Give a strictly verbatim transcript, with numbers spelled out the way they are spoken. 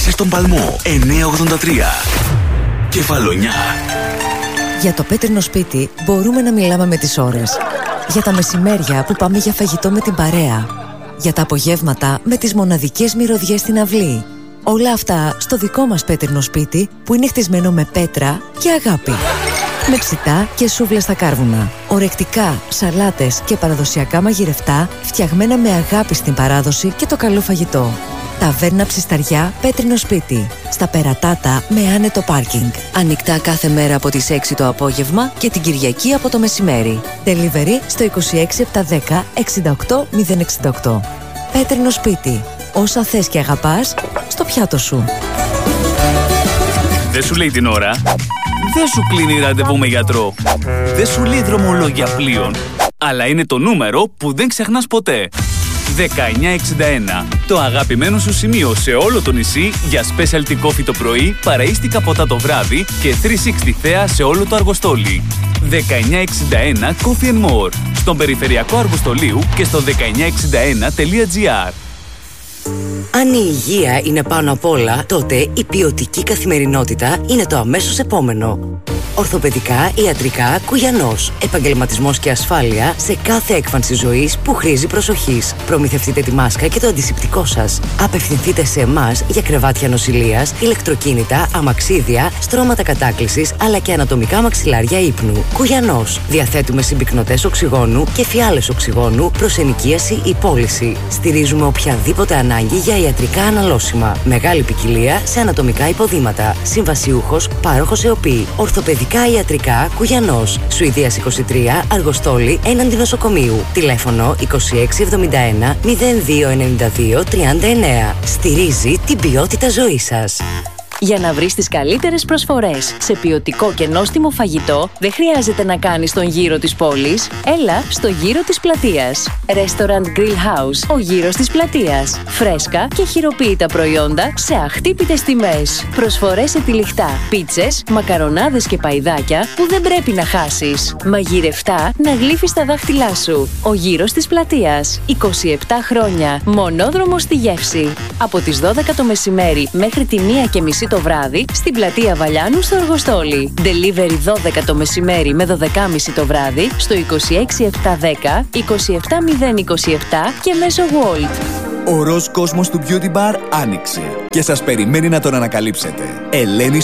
Μέσα στον παλμό εννιακόσια ογδόντα τρία. Κεφαλονιά. Για το πέτρινο σπίτι μπορούμε να μιλάμε με τις ώρες. Για τα μεσημέρια που πάμε για φαγητό με την παρέα. Για τα απογεύματα με τις μοναδικές μυρωδιές στην αυλή. Όλα αυτά στο δικό μας πέτρινο σπίτι που είναι χτισμένο με πέτρα και αγάπη. Με ψητά και σούβλες στα κάρβουνα. Ορεκτικά, σαλάτες και παραδοσιακά μαγειρευτά φτιαγμένα με αγάπη στην παράδοση και το καλό φαγητό. Ταβέρνα Ψισταριά, πέτρινο σπίτι. Στα Περατάτα με άνετο πάρκινγκ. Ανοιχτά κάθε μέρα από τις έξι το απόγευμα και την Κυριακή από το μεσημέρι. Delivery στο είκοσι έξι επτακόσια δέκα εξήντα οκτώ μηδέν εξήντα οκτώ. Πέτρινο σπίτι. Όσα θες και αγαπάς, στο πιάτο σου. Δεν σου λέει την ώρα. Δεν σου κλείνει ραντεβού με γιατρό. Δεν σου λέει δρομολόγια πλοίων. Αλλά είναι το νούμερο που δεν ξεχνάς ποτέ. δεκαεννιά εξήντα ένα. Το αγαπημένο σου σημείο σε όλο το νησί για specialty coffee το πρωί, παραΐστικα ποτά το βράδυ και τριακόσια εξήντα θέα σε όλο το Αργοστόλι. δεκαεννιά εξήντα ένα Coffee and More. Στον περιφερειακό Αργοστολίου και στο δεκαεννιά εξήντα ένα τελεία τζι άρ. Αν η υγεία είναι πάνω απ' όλα, τότε η ποιοτική καθημερινότητα είναι το αμέσως επόμενο. Ορθοπαιδικά, ιατρικά, Κουγιανός. Επαγγελματισμός και ασφάλεια σε κάθε έκφανση ζωής που χρήζει προσοχής. Προμηθευτείτε τη μάσκα και το αντισηπτικό σας. Απευθυνθείτε σε εμάς για κρεβάτια νοσηλείας, ηλεκτροκίνητα, αμαξίδια, στρώματα κατάκλησης αλλά και ανατομικά μαξιλάρια ύπνου. Κουγιανός. Διαθέτουμε συμπυκνωτές οξυγόνου και φιάλες οξυγόνου προς ενοικίαση ή πώληση. Στηρίζουμε οποιαδήποτε ανάγκη για ιατρικά αναλώσιμα. Μεγάλη ποικιλία σε ανατομικά υποδήματα. Συμβασιούχος, πάροχος ΕΟΠΗ. Ορθοπαιδικά ιατρικά Κουγιανός. Σουηδίας είκοσι τρία, Αργοστόλη, έναντι νοσοκομείου. Τηλέφωνο είκοσι έξι εβδομήντα ένα μηδέν δύο ενενήντα δύο τριάντα εννέα. Στηρίζει την ποιότητα ζωής σας. Για να βρεις τις καλύτερες προσφορές σε ποιοτικό και νόστιμο φαγητό, δεν χρειάζεται να κάνεις τον γύρο της πόλης. Έλα στο γύρο της πλατείας. Restaurant Grill House, ο γύρος της πλατείας. Φρέσκα και χειροποίητα προϊόντα σε αχτύπητες τιμές. Προσφορές σε τυλιχτά, πίτσες, μακαρονάδες και παϊδάκια που δεν πρέπει να χάσεις. Μαγειρευτά να γλύφεις τα δάχτυλά σου. Ο γύρος της πλατείας. είκοσι επτά χρόνια. Μονόδρομο στη γεύση. Από τις δώδεκα το μεσημέρι μέχρι τη μία και μισή το βράδυ στην πλατεία Βαλιάνου στο Αργοστόλι. Delivery δώδεκα το μεσημέρι με δώδεκα και μισή το βράδυ στο είκοσι έξι επτακόσια δέκα είκοσι επτά μηδέν είκοσι επτά και μέσω Wolt. Ο ροζ κόσμος του Beauty Bar άνοιξε και σας περιμένει να τον ανακαλύψετε. Ελένη